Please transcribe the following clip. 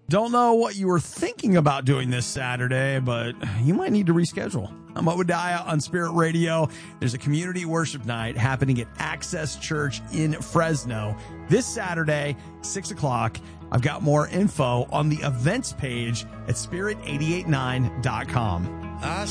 Don't know what you were thinking about doing this Saturday, but you might need to reschedule. I'm Obadiah on Spirit Radio. There's a community worship night happening at Access Church in Fresno this Saturday, 6 o'clock. I've got more info on the events page at spirit889.com.